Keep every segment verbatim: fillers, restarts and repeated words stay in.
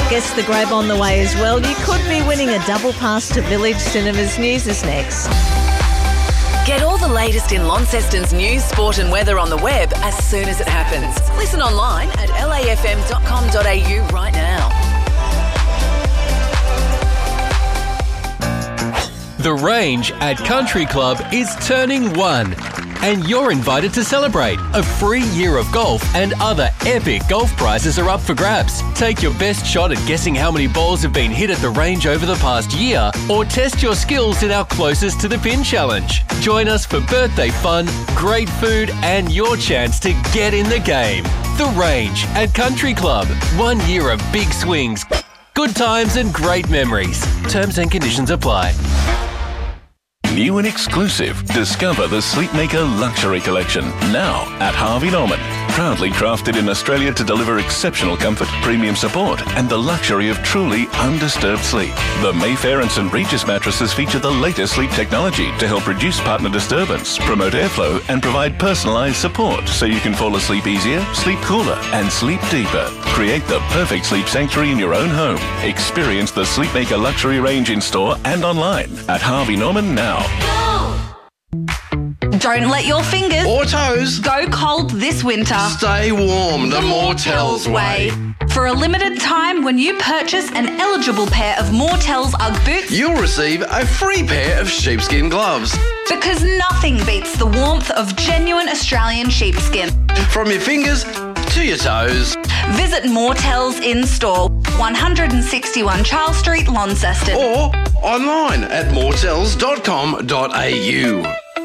Guess the grab on the way as well. You could be winning a double pass to Village Cinemas. News is next. Get all the latest in Launceston's news, sport and weather on the web as soon as it happens. Listen online at l a f m dot com dot a u right now. The Range at Country Club is turning one, and you're invited to celebrate. A free year of golf and other epic golf prizes are up for grabs. Take your best shot at guessing how many balls have been hit at the range over the past year, or test your skills in our Closest to the Pin challenge. Join us for birthday fun, great food, and your chance to get in the game. The Range at Country Club. One year of big swings, good times and great memories. Terms and conditions apply. New and exclusive. Discover the Sleepmaker Luxury Collection now at Harvey Norman. Proudly crafted in Australia to deliver exceptional comfort, premium support, and the luxury of truly undisturbed sleep. The Mayfair and St Regis mattresses feature the latest sleep technology to help reduce partner disturbance, promote airflow, and provide personalised support so you can fall asleep easier, sleep cooler, and sleep deeper. Create the perfect sleep sanctuary in your own home. Experience the Sleepmaker Luxury range in store and online at Harvey Norman now. Don't let your fingers or toes go cold this winter. Stay warm the Mortels way. For a limited time, when you purchase an eligible pair of Mortels Ugg boots, you'll receive a free pair of sheepskin gloves. Because nothing beats the warmth of genuine Australian sheepskin. From your fingers to your toes. Visit Mortels in store, one sixty-one Charles Street, Launceston. Or online at mortels dot com dot a u.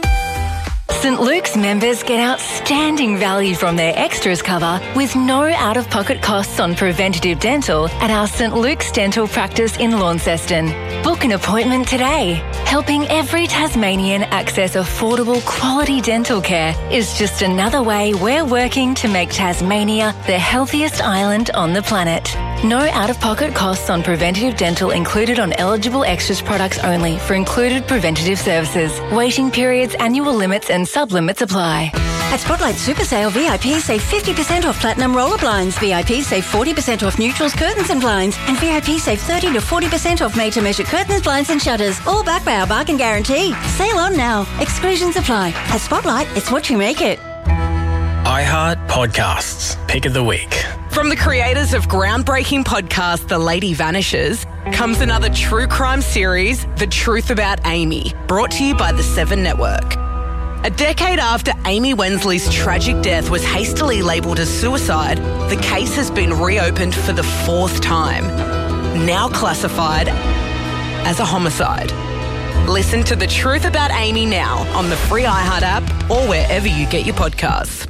St Luke's members get outstanding value from their extras cover with no out-of-pocket costs on preventative dental at our St Luke's Dental Practice in Launceston. Book an appointment today. Helping every Tasmanian access affordable quality dental care is just another way we're working to make Tasmania the healthiest island on the planet. No out-of-pocket costs on preventative dental included on eligible extras products only for included preventative services. Waiting periods, annual limits and sub-limits apply. At Spotlight Super Sale, V I P save fifty percent off Platinum Roller Blinds, V I P save forty percent off Neutrals Curtains and Blinds, and V I P save thirty to forty percent off made-to-measure curtains, blinds and shutters, all backed by our bargain guarantee. Sale on now. Exclusions apply. At Spotlight, it's what you make it. iHeart Podcasts. Pick of the Week. From the creators of groundbreaking podcast The Lady Vanishes comes another true crime series, The Truth About Amy, brought to you by the Seven Network. A decade after Amy Wensley's tragic death was hastily labelled as suicide, the case has been reopened for the fourth time, now classified as a homicide. Listen to The Truth About Amy now on the free iHeart app or wherever you get your podcasts.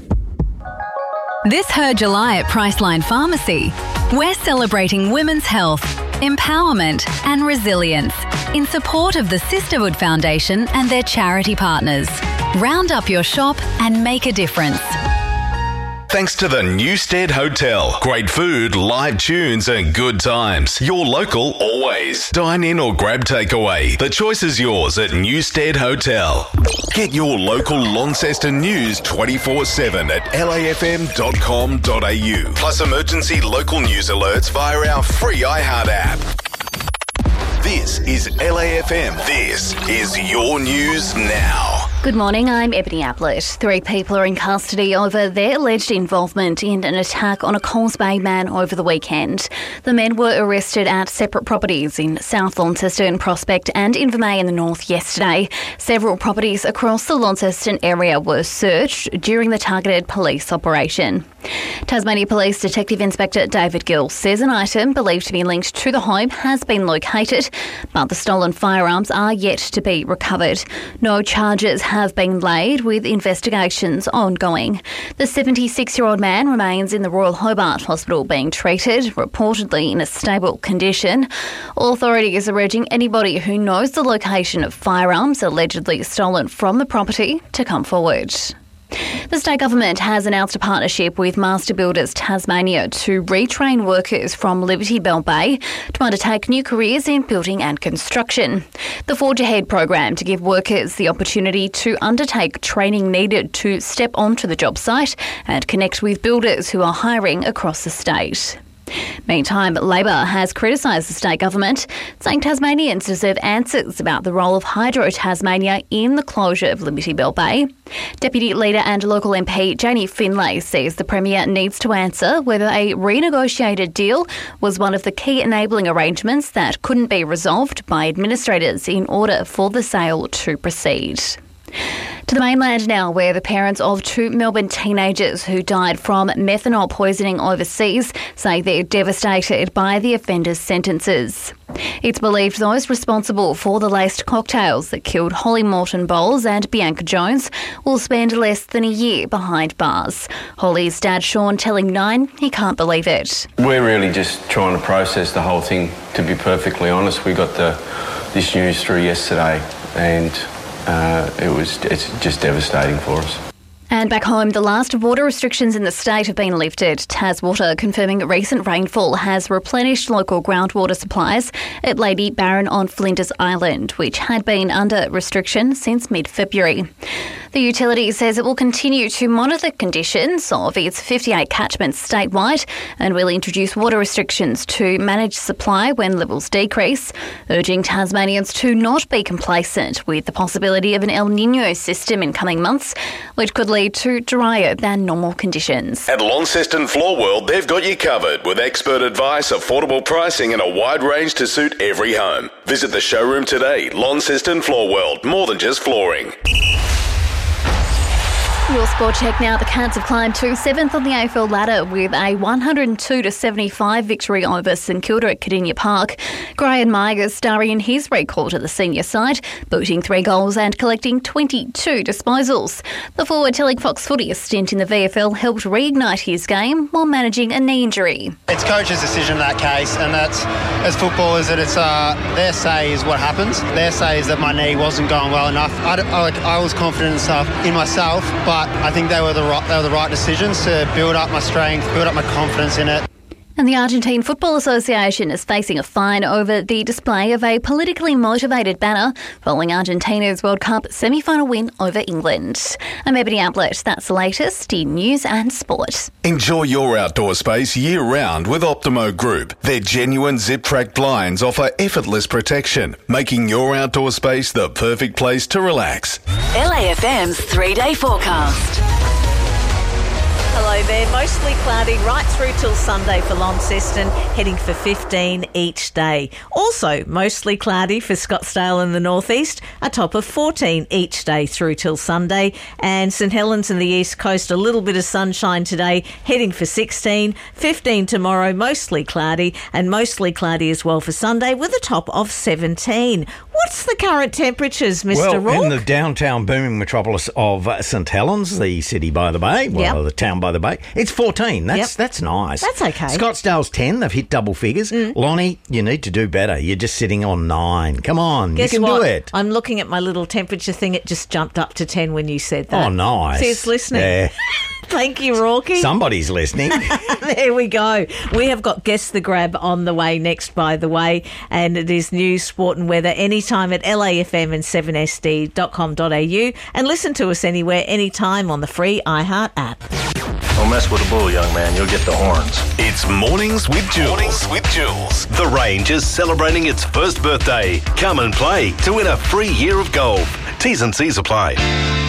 This Her July at Priceline Pharmacy, we're celebrating women's health, empowerment and resilience in support of the Sisterhood Foundation and their charity partners. Round up your shop and make a difference. Thanks to the Newstead Hotel. Great food, live tunes and good times. Your local always. Dine in or grab takeaway. The choice is yours at Newstead Hotel. Get your local Launceston news twenty-four seven at l a f m dot com dot a u. Plus emergency local news alerts via our free iHeart app. This is L A F M. This is your news now. Good morning, I'm Ebony Ablett. Three people are in custody over their alleged involvement in an attack on a Coles Bay man over the weekend. The men were arrested at separate properties in South Launceston, Prospect and Invermay in the north yesterday. Several properties across the Launceston area were searched during the targeted police operation. Tasmania Police Detective Inspector David Gill says an item believed to be linked to the home has been located, but the stolen firearms are yet to be recovered. No charges have been laid, with investigations ongoing. The seventy-six-year-old man remains in the Royal Hobart Hospital being treated, reportedly in a stable condition. Authorities are urging anybody who knows the location of firearms allegedly stolen from the property to come forward. The state government has announced a partnership with Master Builders Tasmania to retrain workers from Liberty Bell Bay to undertake new careers in building and construction. The Forge Ahead program to give workers the opportunity to undertake training needed to step onto the job site and connect with builders who are hiring across the state. Meantime, Labor has criticised the state government, saying Tasmanians deserve answers about the role of Hydro Tasmania in the closure of Liberty Bell Bay. Deputy Leader and local M P Janie Finlay says the Premier needs to answer whether a renegotiated deal was one of the key enabling arrangements that couldn't be resolved by administrators in order for the sale to proceed. To the mainland now, where the parents of two Melbourne teenagers who died from methanol poisoning overseas say they're devastated by the offenders' sentences. It's believed those responsible for the laced cocktails that killed Holly Morton Bowles and Bianca Jones will spend less than a year behind bars. Holly's dad Sean telling Nine he can't believe it. We're really just trying to process the whole thing, to be perfectly honest. We got the this news through yesterday and Uh, it was it's just devastating for us. And back home, the last of water restrictions in the state have been lifted. TasWater confirming recent rainfall has replenished local groundwater supplies at Lady Barron on Flinders Island, which had been under restriction since mid-February. The utility says it will continue to monitor conditions of its fifty-eight catchments statewide and will introduce water restrictions to manage supply when levels decrease, urging Tasmanians to not be complacent with the possibility of an El Niño system in coming months, which could lead to drier than normal conditions. At Launceston Floor World, they've got you covered with expert advice, affordable pricing and a wide range to suit every home. Visit the showroom today. Launceston Floor World, more than just flooring. Your sport check now. The Cats have climbed to seventh on the A F L ladder with a one hundred two to seventy-five victory over St Kilda at Cardinia Park. Graham Myers starring in his recall to the senior side, booting three goals and collecting twenty-two disposals. The forward telling Fox Footy a stint in the V F L helped reignite his game while managing a knee injury. It's coach's decision in that case, and that's, as footballers, that it's uh, their say is what happens. Their say is that my knee wasn't going well enough. I, I, I was confident in, stuff, in myself, but I think they were the right, they were the right decisions to build up my strength, build up my confidence in it. And the Argentine Football Association is facing a fine over the display of a politically motivated banner following Argentina's World Cup semi-final win over England. I'm Ebony Ablett. That's the latest in news and sport. Enjoy your outdoor space year-round with Optimo Group. Their genuine zip-track blinds offer effortless protection, making your outdoor space the perfect place to relax. L A F M's three-day forecast. Hello there. Mostly cloudy right through till Sunday for Launceston, heading for fifteen each day. Also mostly cloudy for Scottsdale in the northeast, a top of fourteen each day through till Sunday. And St Helens in the east coast, a little bit of sunshine today, heading for sixteen. fifteen tomorrow, mostly cloudy, and mostly cloudy as well for Sunday with a top of seventeen. What's the current temperatures, Mister Well, Rourke? in the downtown booming metropolis of uh, St Helens, the city by the bay, well, Yep. the town by the bay, it's fourteen. That's Yep. that's nice. That's okay. Scottsdale's ten. They've hit double figures. Lonnie, you need to do better. You're just sitting on nine. Come on, Guess you can what? do it. I'm looking at my little temperature thing. It just jumped up to ten when you said that. Oh, nice. See, it's listening. Yeah. Thank you, Rourke. Somebody's listening. There we go. We have got Guess the Grab on the way next, by the way, and it is news, sport and weather anytime at L A F M and seven S D dot com dot A U, and listen to us anywhere, anytime on the free iHeart app. Don't mess with a bull, young man. You'll get the horns. It's Mornings with Jules. Mornings with Jules. The Range is celebrating its first birthday. Come and play to win a free year of golf. T's and C's apply.